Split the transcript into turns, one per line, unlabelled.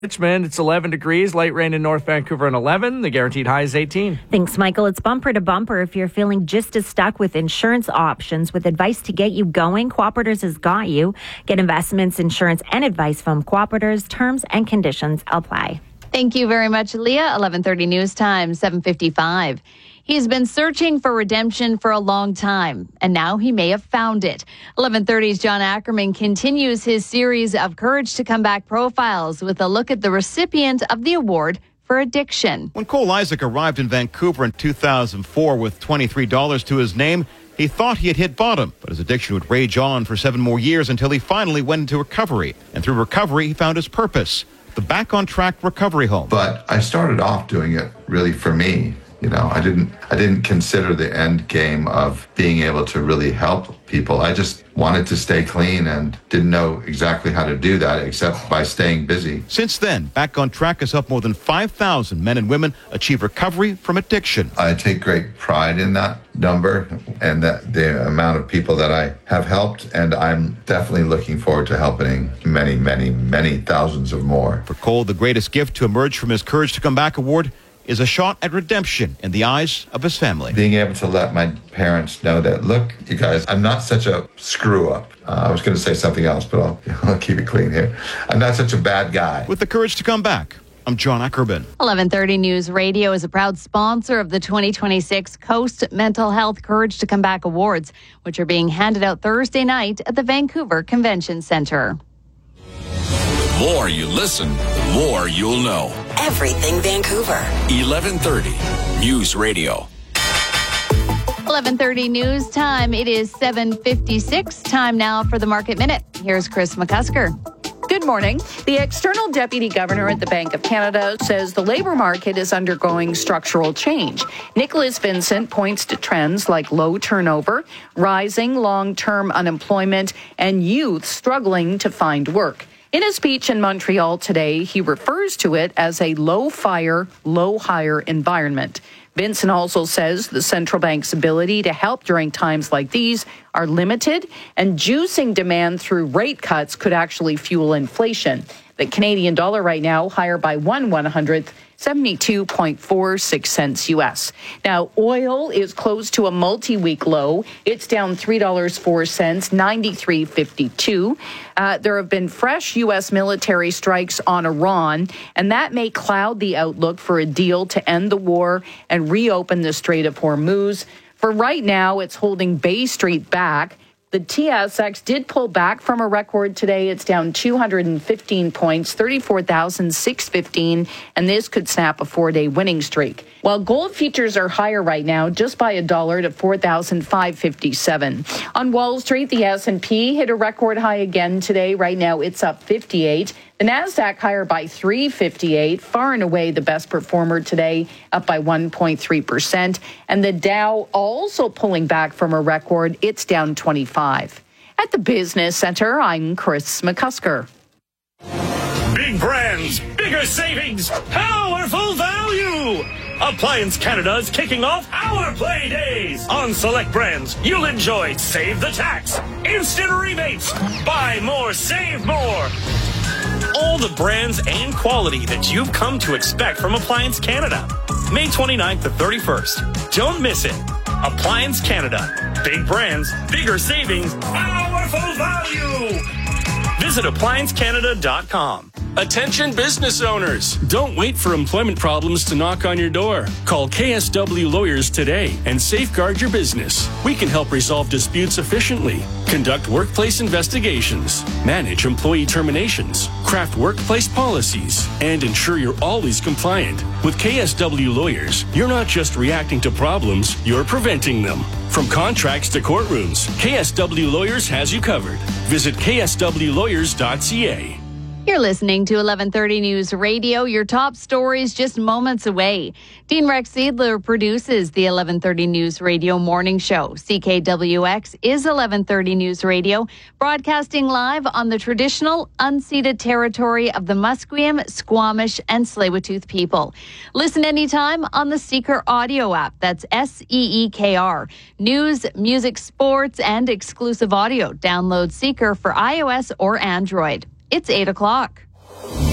Richmond, it's 11 degrees. Light rain in North Vancouver and 11. The guaranteed high is 18.
Thanks, Michael. It's bumper to bumper if you're feeling just as stuck with insurance options. With advice to get you going, Cooperators has got you. Get investments, insurance, and advice from Cooperators. Terms and conditions apply.
Thank you very much, Leah. 11:30 news time, 7:55. He's been searching for redemption for a long time, and now he may have found it. 11:30's John Ackerman continues his series of Courage to Come Back profiles with a look at the recipient of the award for addiction.
When Cole Isaac arrived in Vancouver in 2004 with $23 to his name, he thought he had hit bottom, but his addiction would rage on for 7 more years until he finally went into recovery. And through recovery, he found his purpose, the Back on Track Recovery Home.
But I started off doing it really for me. You know, I didn't consider the end game of being able to really help people. I just wanted to stay clean and didn't know exactly how to do that except by staying busy.
Since then, Back on Track has helped more than 5,000 men and women achieve recovery from addiction.
I take great pride in that number and that the amount of people that I have helped, and I'm definitely looking forward to helping many, many, many thousands of more.
For Cole, the greatest gift to emerge from his Courage to Come Back award is a shot at redemption in the eyes of his family.
Being able to let my parents know that, look, you guys, I'm not such a screw-up. I was going to say something else, but I'll keep it clean here. I'm not such a bad guy.
With the Courage to Come Back, I'm John Ackerman.
11:30 News Radio is a proud sponsor of the 2026 Coast Mental Health Courage to Come Back Awards, which are being handed out Thursday night at the Vancouver Convention Centre.
The more you listen, the more you'll know.
Everything Vancouver.
11:30 News Radio.
11:30 news time. It is 7:56. Time now for the Market Minute. Here's Chris McCusker.
Good morning. The external deputy governor at the Bank of Canada says the labour market is undergoing structural change. Nicholas Vincent points to trends like low turnover, rising long-term unemployment, and youth struggling to find work. In a speech in Montreal today, he refers to it as a low-fire, low-hire environment. Vincent also says the central bank's ability to help during times like these are limited, and juicing demand through rate cuts could actually fuel inflation. The Canadian dollar right now higher by 1/100th, 72.46 cents U.S. Now, oil is close to a multi-week low. It's down $3.04, 93.52. There have been fresh U.S. military strikes on Iran, and that may cloud the outlook for a deal to end the war and reopen the Strait of Hormuz. For right now, it's holding Bay Street back. The TSX did pull back from a record today. It's down 215 points, 34,615, and this could snap a 4-day winning streak. While gold futures are higher right now, just by $1 to 4,557. On Wall Street, the S&P hit a record high again today. Right now, it's up 58. The Nasdaq higher by 358, far and away the best performer today, up by 1.3%. And the Dow also pulling back from a record. It's down 25. At the Business Center, I'm Chris McCusker.
Big brands, bigger savings, powerful value. Appliance Canada is kicking off our play days. On select brands, you'll enjoy Save the Tax, instant rebates, buy more, save more. All the brands and quality that you've come to expect from Appliance Canada. May 29th to 31st. Don't miss it. Appliance Canada. Big brands, bigger savings, powerful value. Visit appliancecanada.com.
Attention business owners. Don't wait for employment problems to knock on your door. Call KSW Lawyers today and safeguard your business. We can help resolve disputes efficiently, conduct workplace investigations, manage employee terminations, craft workplace policies, and ensure you're always compliant. With KSW Lawyers, you're not just reacting to problems, you're preventing them. From contracts to courtrooms, KSW Lawyers has you covered. Visit kswlawyers.ca.
You're listening to 11:30 News Radio. Your top stories just moments away. Dean Rex Seidler produces the 11:30 News Radio morning show. CKWX is 11:30 News Radio, broadcasting live on the traditional unceded territory of the Musqueam, Squamish, and Tsleil-Waututh people. Listen anytime on the Seeker audio app. That's SEEKR. News, music, sports, and exclusive audio. Download Seeker for iOS or Android. It's 8 o'clock.